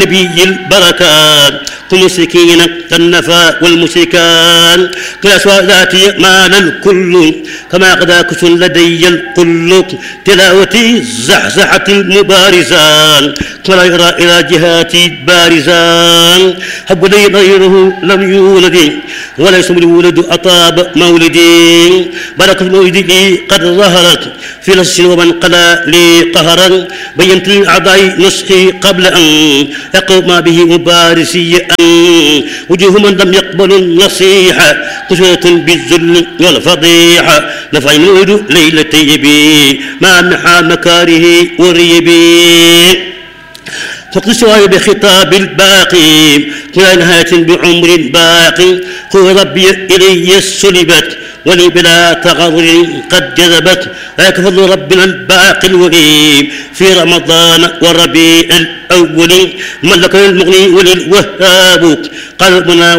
نبي البركات كمسكين كالنفا والمشركان كالأسواء ذاتي مال الكل كما قد أكس لدي الكل تلاوتي زحزحة المبارزان ولا يرى إلى جهاتي بارزان حب لي غيره لم يولد وليس الولد أطاب مولدي بركة مولدي قد ظهرت في نص ومن قلى لي قهرا بينت للأعضاء نصحي قبل أن يقوم به مبارسي وجوه من لم يقبلوا النصيحة قسوة بالذل والفضيحة نفع المولد ليلتي بي مع محا مكاره وريبي فقد سواي بخطاب الباقي كل نهاية بعمر باقي قل ربي إلي سلبت ولي بلا تغضر قد جذبت ذاك فضل ربنا الباقي الوهيب في رمضان والربيع الأول ملك المغني وللوهاب قلبنا